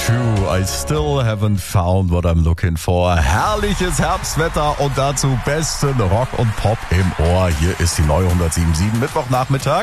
U2, I still haven't found what I'm looking for. Herrliches Herbstwetter und dazu besten Rock und Pop im Ohr. Hier ist die neue 107.7 Mittwochnachmittag.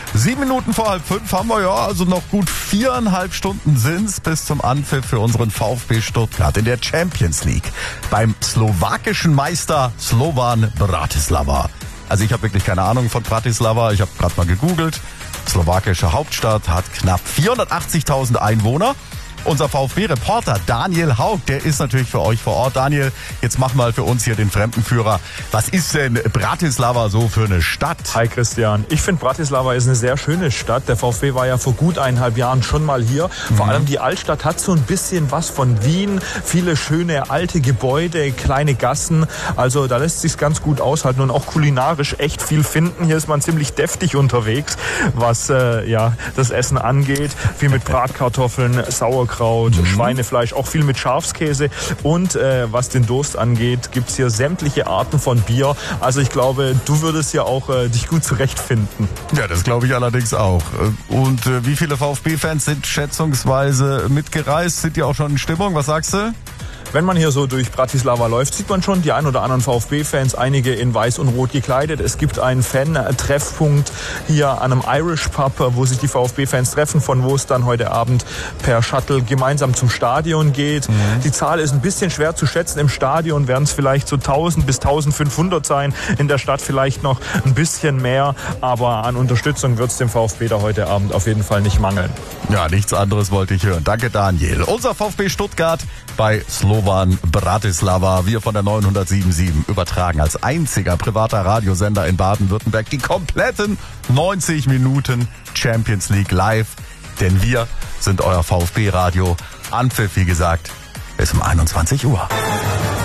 7 Minuten vor 4:30 haben wir also noch gut 4,5 Stunden sind's bis zum Anpfiff für unseren VfB Stuttgart in der Champions League beim slowakischen Meister Slovan Bratislava. Also ich habe wirklich keine Ahnung von Bratislava, ich habe gerade mal gegoogelt. Slowakische Hauptstadt hat knapp 480.000 Einwohner. Unser VfB-Reporter Daniel Haug, der ist natürlich für euch vor Ort. Daniel, jetzt mach mal für uns hier den Fremdenführer. Was ist denn Bratislava so für eine Stadt? Hi Christian, ich finde Bratislava ist eine sehr schöne Stadt. Der VfB war ja vor gut 1,5 Jahren schon mal hier. Vor allem die Altstadt hat so ein bisschen was von Wien. Viele schöne alte Gebäude, kleine Gassen. Also da lässt sich's ganz gut aushalten und auch kulinarisch echt viel finden. Hier ist man ziemlich deftig unterwegs, was das Essen angeht. Viel mit Bratkartoffeln, Sauerkraut, Schweinefleisch, auch viel mit Schafskäse. Und was den Durst angeht, gibt's hier sämtliche Arten von Bier. Also ich glaube, du würdest ja auch dich gut zurechtfinden. Ja, das glaube ich allerdings auch. Und wie viele VfB-Fans sind schätzungsweise mitgereist? Sind die auch schon in Stimmung? Was sagst du? Wenn man hier so durch Bratislava läuft, sieht man schon die ein oder anderen VfB-Fans, einige in weiß und rot gekleidet. Es gibt einen Fan-Treffpunkt hier an einem Irish Pub, wo sich die VfB-Fans treffen, von wo es dann heute Abend per Shuttle gemeinsam zum Stadion geht. Die Zahl ist ein bisschen schwer zu schätzen. Im Stadion werden es vielleicht so 1000 bis 1500 sein, in der Stadt vielleicht noch ein bisschen mehr. Aber an Unterstützung wird es dem VfB da heute Abend auf jeden Fall nicht mangeln. Ja, nichts anderes wollte ich hören. Danke, Daniel. Unser VfB Stuttgart bei Slovan Bratislava. Wir von der 907.7 übertragen als einziger privater Radiosender in Baden-Württemberg die kompletten 90 Minuten Champions League live. Denn wir sind euer VfB-Radio. Anpfiff, wie gesagt, bis um 21 Uhr.